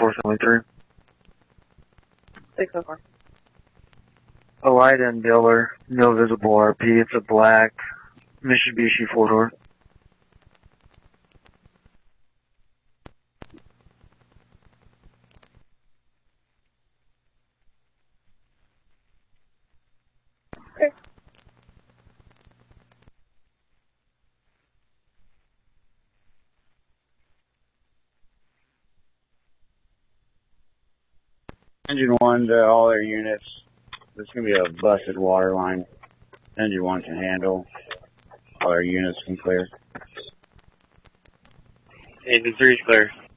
473. 604. A light end dealer, no visible RP. It's a black Mitsubishi 4-door. Okay. Engine 1 to all their units. This is going to be a busted water line. Engine 1 can handle. All our units can clear. Engine 3 is clear.